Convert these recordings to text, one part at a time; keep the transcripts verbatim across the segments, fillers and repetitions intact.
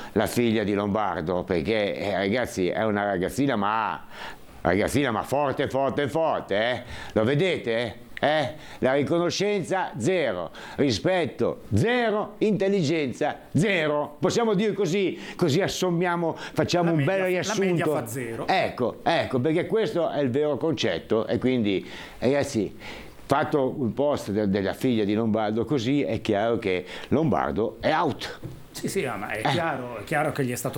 la figlia di Lombardo, perché eh, ragazzi è una ragazzina ma, ragazzina ma forte, forte, forte, eh? Lo vedete? Eh? La riconoscenza zero, rispetto zero, intelligenza zero, possiamo dire così, così assommiamo, facciamo la un media, bel riassunto. La media fa zero. Ecco, ecco, perché questo è il vero concetto e quindi ragazzi, fatto un post de- della figlia di Lombardo così è chiaro che Lombardo è out. Sì, sì, ma è chiaro, è chiaro che gli è stato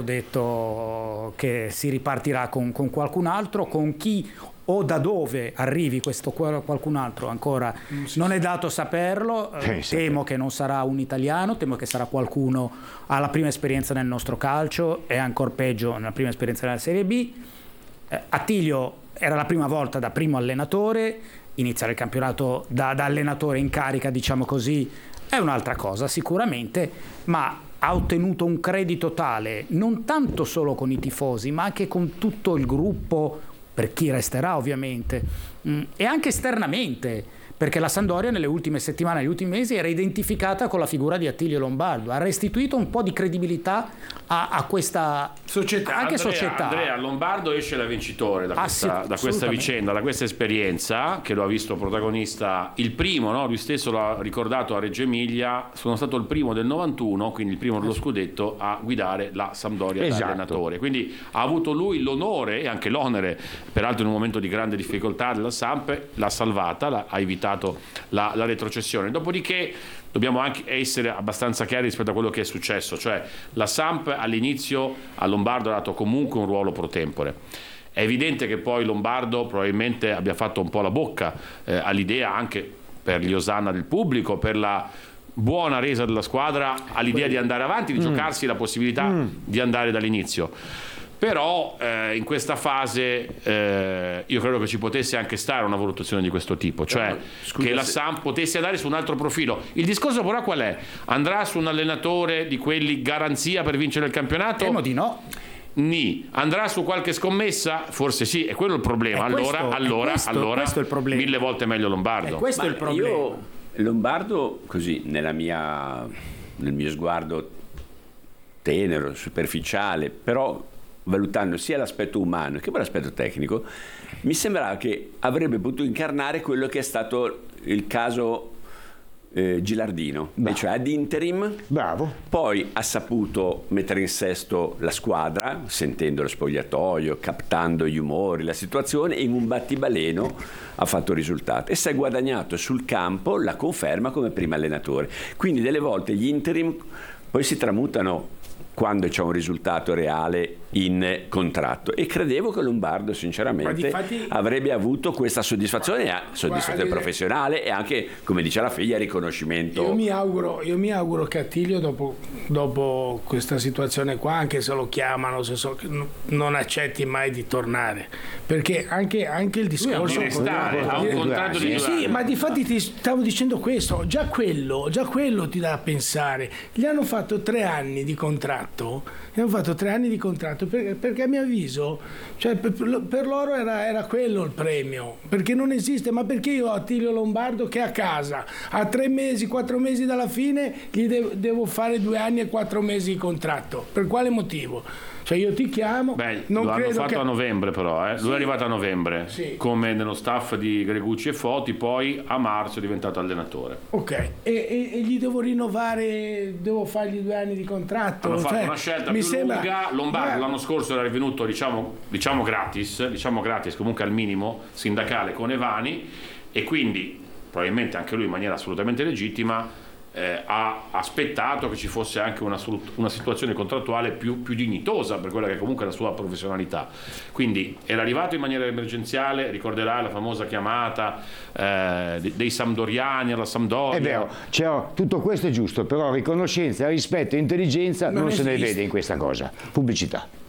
detto che si ripartirà con, con qualcun altro, con chi o da dove arrivi questo qualcun altro ancora non è dato saperlo. Sì, temo sì. che non sarà un italiano, temo che sarà qualcuno alla prima esperienza nel nostro calcio e ancora peggio nella prima esperienza nella Serie B. eh, Attilio era la prima volta da primo allenatore, iniziare il campionato da, da allenatore in carica, diciamo così, è un'altra cosa sicuramente, ma ha ottenuto un credito tale non tanto solo con i tifosi ma anche con tutto il gruppo, per chi resterà ovviamente, mh, e anche esternamente, perché la Sampdoria nelle ultime settimane, negli ultimi mesi era identificata con la figura di Attilio Lombardo, ha restituito un po' di credibilità a, a questa società. Anche Andrea, società. Andrea, Lombardo esce da vincitore da, Ah, questa, sì, da questa vicenda, da questa esperienza che lo ha visto protagonista il primo, no? Lui stesso l'ha ricordato a Reggio Emilia, sono stato il primo del novantuno, quindi il primo dello scudetto a guidare la Sampdoria Esatto. da allenatore, quindi ha avuto lui l'onore e anche l'onere, peraltro in un momento di grande difficoltà della Samp, l'ha salvata, l'ha, ha evitato la, la retrocessione. Dopodiché dobbiamo anche essere abbastanza chiari rispetto a quello che è successo, cioè la Samp all'inizio a Lombardo ha dato comunque un ruolo pro tempore. È evidente che poi Lombardo probabilmente abbia fatto un po' la bocca eh, all'idea, anche per gli osanna del pubblico, per la buona resa della squadra, all'idea di andare avanti, di mm. giocarsi la possibilità mm. di andare dall'inizio. Però eh, in questa fase eh, io credo che ci potesse anche stare una valutazione di questo tipo, cioè Scusa, che la Samp potesse andare su un altro profilo. Il discorso però qual è? Andrà su un allenatore di quelli garanzia per vincere il campionato? Temo di no. Ni. Andrà su qualche scommessa? Forse sì, è quello il problema. È allora, questo, allora, questo, allora questo è il problema. Mille volte meglio Lombardo. È questo Ma è il problema. Io Lombardo, così nella mia, nel mio sguardo tenero, superficiale, però valutando sia l'aspetto umano che l'aspetto tecnico, mi sembrava che avrebbe potuto incarnare quello che è stato il caso eh, Gilardino, e cioè ad interim. Bravo. Poi ha saputo mettere in sesto la squadra, sentendo lo spogliatoio, captando gli umori, la situazione, e in un battibaleno ha fatto risultato e si è guadagnato sul campo la conferma come primo allenatore. Quindi delle volte gli interim poi si tramutano, quando c'è un risultato reale, in contratto, e credevo che Lombardo sinceramente difatti, avrebbe avuto questa soddisfazione, soddisfazione guarda, professionale e anche, come dice la figlia, riconoscimento. Io mi auguro, io mi auguro che Attilio dopo, dopo questa situazione qua, anche se lo chiamano, se so, non accetti mai di tornare, perché anche, anche il discorso di restare, ha un contratto di sì, sì, ma difatti ti stavo dicendo questo, già quello, già quello ti dà a pensare. Gli hanno fatto tre anni di contratto, gli hanno fatto tre anni di contratto perché, perché a mio avviso, cioè, per, per loro era, era quello il premio, perché non esiste. Ma perché io ho Attilio Lombardo che a casa a tre mesi, quattro mesi dalla fine gli devo, devo fare due anni e quattro mesi di contratto? Per quale motivo? Cioè io ti chiamo. Beh, non lo hanno credo fatto che... a novembre però, eh? Lui sì. è arrivato a novembre, sì. come nello staff di Gregucci e Foti, poi a marzo è diventato allenatore. Ok, e, e, e gli devo rinnovare, devo fargli due anni di contratto? Hanno cioè, fatto una scelta mi più sembra... lunga. Lombardo Beh... l'anno scorso era venuto diciamo, diciamo gratis, diciamo gratis comunque al minimo sindacale con Evani, e quindi probabilmente anche lui in maniera assolutamente legittima Eh, ha aspettato che ci fosse anche una, una situazione contrattuale più, più dignitosa per quella che comunque è la sua professionalità. Quindi era arrivato in maniera emergenziale, ricorderai la famosa chiamata eh, dei, dei sampdoriani alla Sampdoria. È vero, cioè, tutto questo è giusto, però riconoscenza, rispetto e intelligenza non, non se ne vede in questa cosa. Pubblicità.